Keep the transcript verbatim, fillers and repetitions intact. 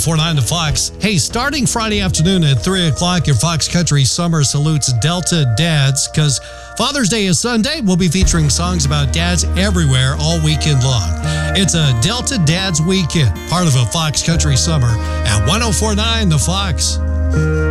four point nine The Fox. Hey, starting Friday afternoon at three o'clock, your Fox Country Summer salutes Delta Dads, because Father's Day is Sunday. We'll be featuring songs about dads everywhere all weekend long. It's a Delta Dads weekend, part of a Fox Country Summer at one oh four point nine The Fox.